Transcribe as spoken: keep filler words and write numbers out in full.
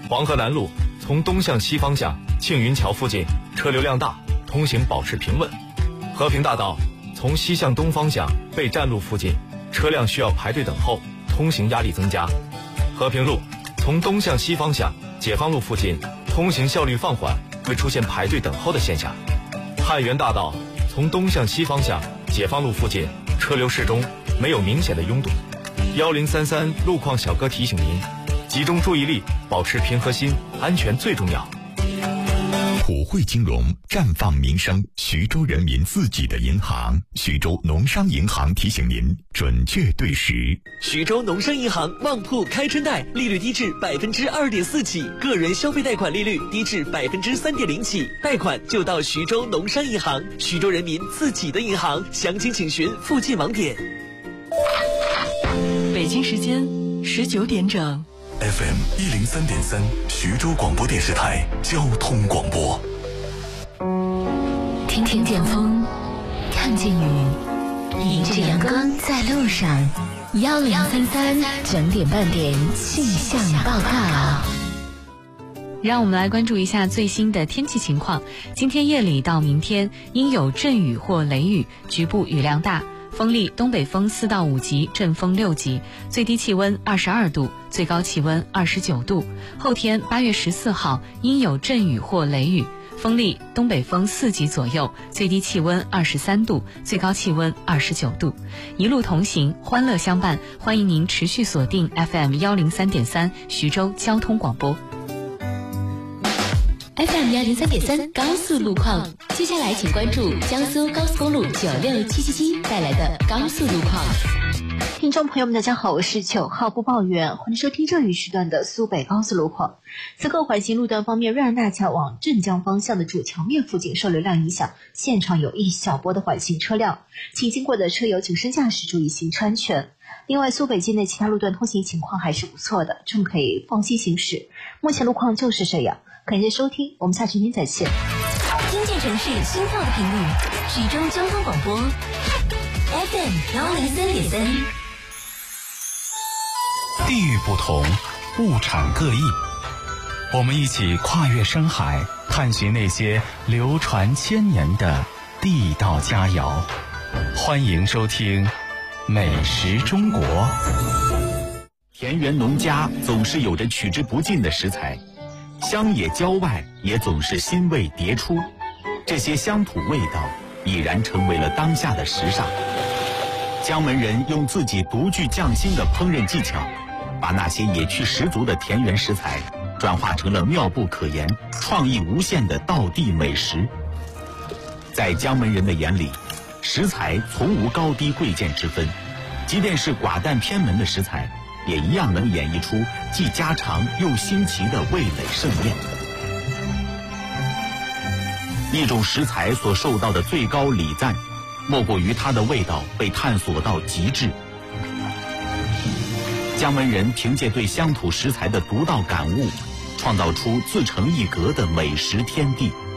黄河南路从东向西方向庆云桥附近车流量大，通行保持平稳。和平大道从西向东方向被站路附近车辆需要排队等候，通行压力增加。和平路从东向西方向解放路附近通行效率放缓，会出现排队等候的现象。汉源大道从东向西方向解放路附近车流适中，没有明显的拥堵。幺零三三路况小哥提醒您，集中注意力，保持平和心，安全最重要。 普惠金融绽放民生，徐州人民自己的银行，徐州农商银行提醒您准确对时。 徐州农商银行旺铺开春贷，利率低至百分之二点四起，个人消费贷款利率低至百分之三点零起，贷款就到徐州农商银行，徐州人民自己的银行，详情请询附近网点。 北京时间十九点整。 F M 一零三点三，徐州广播电视台交通广播。 听听见风，看见雨，迎着阳光在路上。幺零三三整点半点气象报告。 让我们来关注一下最新的天气情况。今天夜里到明天应有阵雨或雷雨，局部雨量大。风力东北风四到五级，阵风六级，最低气温二十二度，最高气温二十九度。后天八月十四号应有阵雨或雷雨，风力东北风四级左右，最低气温二十三度，最高气温二十九度。一路同行，欢乐相伴，欢迎您持续锁定 F M 幺零三点三徐州交通广播。 F M 幺零三点三高速路况，接下来请关注江苏高速公路九六七七七带来的高速路况。 听众朋友们，大家好，我是九号播报员，欢迎收听这一时段的苏北高速路况。此刻缓行路段方面，瑞安大桥往镇江方向的主桥面附近受流量影响，现场有一小波的缓行车辆，请经过的车友谨慎驾驶，注意行车安全。另外，苏北境内其他路段通行情况还是不错的，正可以放心行驶。目前路况就是这样，感谢收听，我们下期天再见。 听见城市心跳的频率，徐州交通广播 F M 幺零三点三。 地域不同，物产各异，我们一起跨越深海，探寻那些流传千年的地道佳肴。欢迎收听美食中国。 田园农家总是有着取之不尽的食材，乡野郊外也总是新味迭出，这些乡土味道已然成为了当下的时尚。江门人用自己独具匠心的烹饪技巧，把那些野趣十足的田园食材转化成了妙不可言、创意无限的道地美食。在江门人的眼里，食材从无高低贵贱之分，即便是寡淡偏门的食材，也一样能演绎出既家常又新奇的味蕾盛宴。一种食材所受到的最高礼赞，莫过于它的味道被探索到极致。江门人凭借对乡土食材的独到感悟，创造出自成一格的美食天地。